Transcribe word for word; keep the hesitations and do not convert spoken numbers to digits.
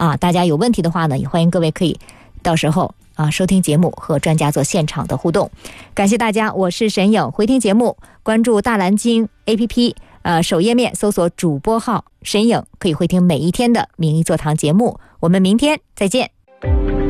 啊。大家有问题的话呢，也欢迎各位可以到时候啊收听节目和专家做现场的互动。感谢大家，我是沈颖。回听节目关注大蓝鲸 A P P， 呃首页面搜索主播号沈颖，可以回听每一天的名医座堂节目。我们明天再见。